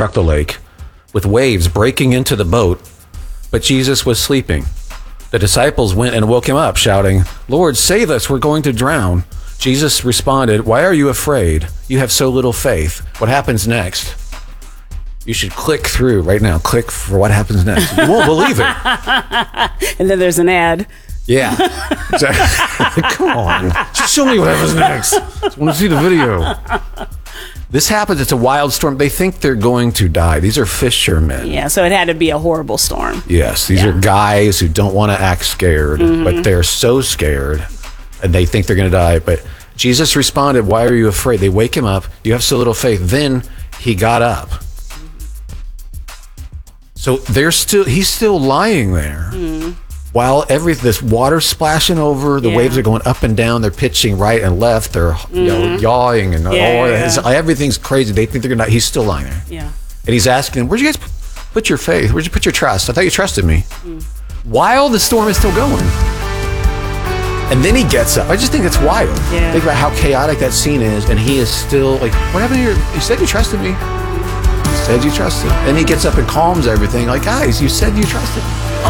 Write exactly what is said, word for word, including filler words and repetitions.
struck the lake, with waves breaking into the boat, but Jesus was sleeping. The disciples went and woke him up, shouting, "Lord, save us, we're going to drown." Jesus responded, "Why are you afraid? You have so little faith." What happens next? You should click through right now. Click for what happens next. You won't believe it. And then there's an ad. Yeah. Exactly. Come on. Just show me what happens next. I want to see the video. This happens. It's a wild storm. They think they're going to die. These are fishermen. Yeah, so it had to be a horrible storm. Yes. These Yeah. are guys who don't want to act scared, mm-hmm. but they're so scared and they think they're going to die. But Jesus responded, "Why are you afraid?" They wake him up. "You have so little faith." Then he got up. So they're still, he's still lying there mm. while every this water's splashing over, the yeah. waves are going up and down, they're pitching right and left, they're mm-hmm. you know, yawing and yeah, all yeah. His, everything's crazy. They think they're gonna. He's still lying there. Yeah. And he's asking them, "Where'd you guys put your faith? Where'd you put your trust? I thought you trusted me." Mm. While the storm is still going. And then he gets up. I just think it's wild. Yeah. Think about how chaotic that scene is, and he is still like, "What happened to your? You said you trusted me. Said you trusted." And he gets up and calms everything. Like, guys, you said you trusted me.